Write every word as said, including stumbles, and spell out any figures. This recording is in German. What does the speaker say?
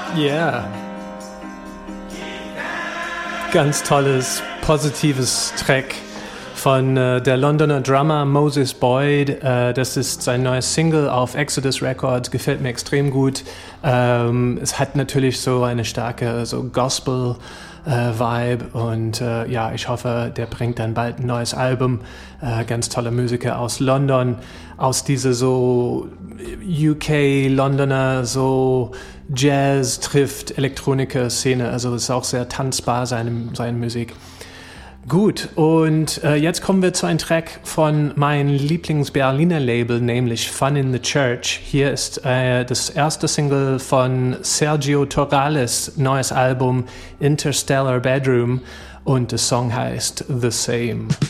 Yeah. Ganz tolles, positives Track von äh, der Londoner Drummer Moses Boyd. Äh, das ist sein neues Single auf Exodus Records, gefällt mir extrem gut. Ähm, es hat natürlich so eine starke so Gospel äh, Vibe und äh, ja, ich hoffe, der bringt dann bald ein neues Album. Äh, ganz tolle Musiker aus London, aus dieser so U K-Londoner so Jazz trifft Elektroniker-Szene, also ist auch sehr tanzbar, seine, seine Musik. Gut, und äh, jetzt kommen wir zu einem Track von meinem Lieblings-Berliner Label, nämlich Fun in the Church. Hier ist äh, das erste Single von Sergio Torales neues Album Interstellar Bedroom und der Song heißt The Same.